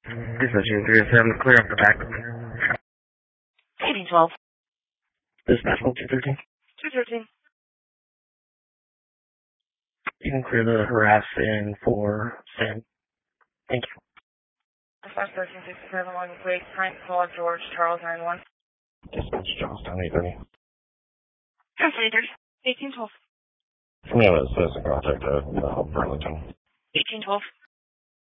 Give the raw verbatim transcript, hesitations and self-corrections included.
This is you three seven, clear up the back. eighteen twelve. This national two thirteen. two thirteen. You can clear the harass in for Sam. Thank you. Dispatch thirteen sixty-seven, one quick, Frank, Paul, George, Charles, nine one. Dispatch Charlestown eight thirty. Translators. eighteen twelve. Yeah, it says in contact at uh, Burlington. eighteen twelve.